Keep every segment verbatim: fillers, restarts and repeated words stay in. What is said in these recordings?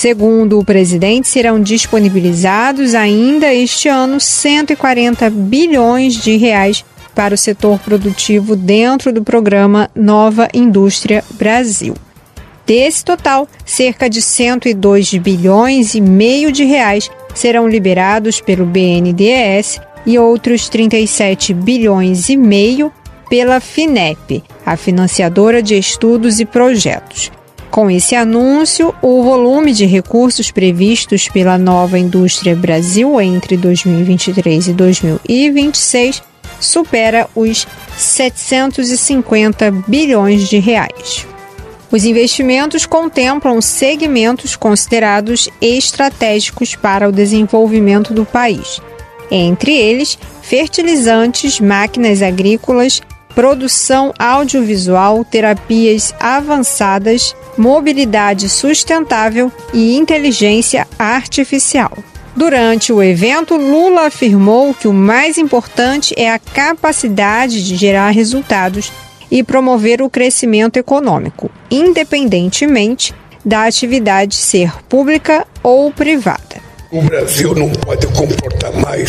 Segundo o presidente, serão disponibilizados ainda este ano cento e quarenta bilhões de reais para o setor produtivo dentro do programa Nova Indústria Brasil. Desse total, cerca de cento e dois bilhões e meio de reais serão liberados pelo B N D E S e outros trinta e sete bilhões e meio pela FINEP, a financiadora de estudos e projetos. Com esse anúncio, o volume de recursos previstos pela Nova Indústria Brasil entre dois mil e vinte e três e dois mil e vinte e seis supera os setecentos e cinquenta bilhões de reais. Os investimentos contemplam segmentos considerados estratégicos para o desenvolvimento do país, entre eles fertilizantes, máquinas agrícolas, produção audiovisual, terapias avançadas, mobilidade sustentável e inteligência artificial. Durante o evento, Lula afirmou que o mais importante é a capacidade de gerar resultados e promover o crescimento econômico, independentemente da atividade ser pública ou privada. O Brasil não pode comportar mais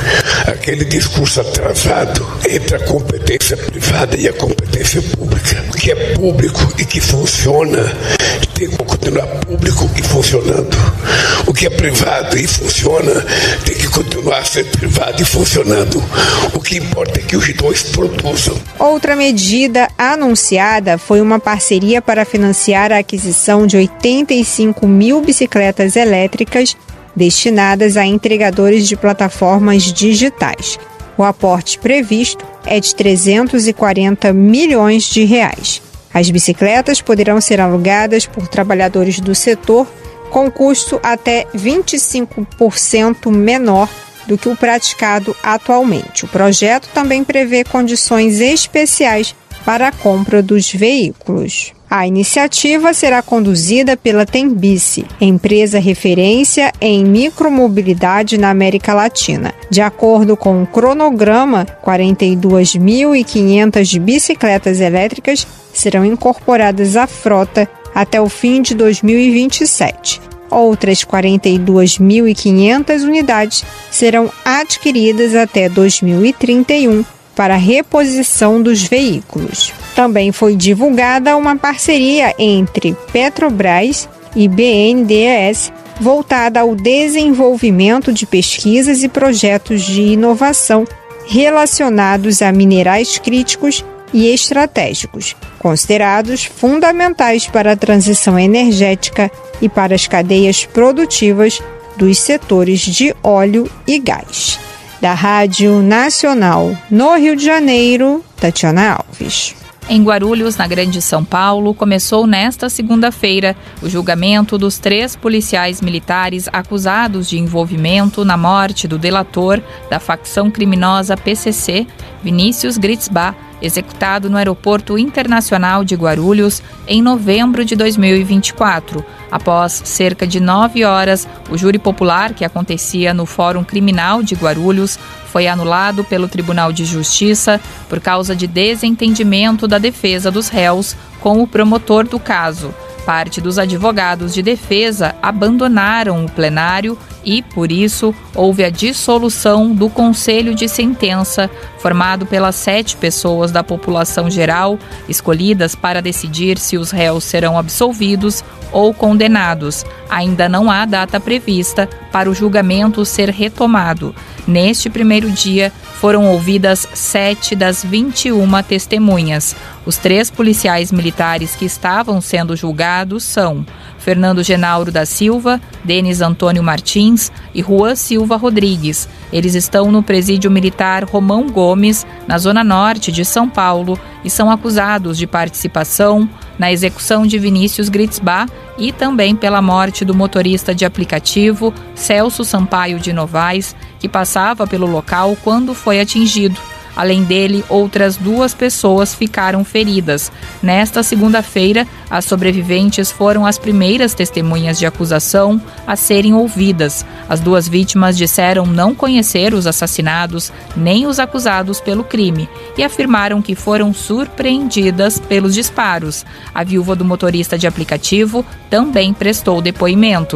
aquele discurso atrasado entre a competência privada e a competência pública. O que é público e que funciona tem que continuar público e funcionando. O que é privado e funciona tem que continuar a ser privado e funcionando. O que importa é que os dois produzam. Outra medida anunciada foi uma parceria para financiar a aquisição de oitenta e cinco mil bicicletas elétricas destinadas a entregadores de plataformas digitais. O aporte previsto é de trezentos e quarenta milhões de reais. As bicicletas poderão ser alugadas por trabalhadores do setor com custo até vinte e cinco por cento menor do que o praticado atualmente. O projeto também prevê condições especiais para a compra dos veículos. A iniciativa será conduzida pela Tembici, empresa referência em micromobilidade na América Latina. De acordo com o cronograma, quarenta e duas mil e quinhentas bicicletas elétricas serão incorporadas à frota até o fim de dois mil e vinte e sete. Outras quarenta e duas mil e quinhentas unidades serão adquiridas até dois mil e trinta e um para a reposição dos veículos. Também foi divulgada uma parceria entre Petrobras e B N D E S voltada ao desenvolvimento de pesquisas e projetos de inovação relacionados a minerais críticos e estratégicos, considerados fundamentais para a transição energética e para as cadeias produtivas dos setores de óleo e gás. Da Rádio Nacional no Rio de Janeiro, Tatiana Alves. Em Guarulhos, na Grande São Paulo, começou nesta segunda-feira o julgamento dos três policiais militares acusados de envolvimento na morte do delator da facção criminosa P C C, Vinícius Gritzbach, executado no Aeroporto Internacional de Guarulhos em novembro de dois mil e vinte e quatro. Após cerca de nove horas, o júri popular que acontecia no Fórum Criminal de Guarulhos foi anulado pelo Tribunal de Justiça por causa de desentendimento da defesa dos réus com o promotor do caso. Parte dos advogados de defesa abandonaram o plenário e, por isso, houve a dissolução do Conselho de Sentença, formado pelas sete pessoas da população geral, escolhidas para decidir se os réus serão absolvidos ou condenados. Ainda não há data prevista para o julgamento ser retomado. Neste primeiro dia, foram ouvidas sete das vinte e uma testemunhas. Os três policiais militares que estavam sendo julgados são Fernando Genauro da Silva, Denis Antônio Martins e Juan Silva Rodrigues. Eles estão no presídio militar Romão Gomes, na zona norte de São Paulo, e são acusados de participação na execução de Vinícius Gritzbach e também pela morte do motorista de aplicativo Celso Sampaio de Novaes, que passava pelo local quando foi atingido. Além dele, outras duas pessoas ficaram feridas. Nesta segunda-feira, as sobreviventes foram as primeiras testemunhas de acusação a serem ouvidas. As duas vítimas disseram não conhecer os assassinados nem os acusados pelo crime e afirmaram que foram surpreendidas pelos disparos. A viúva do motorista de aplicativo também prestou depoimento.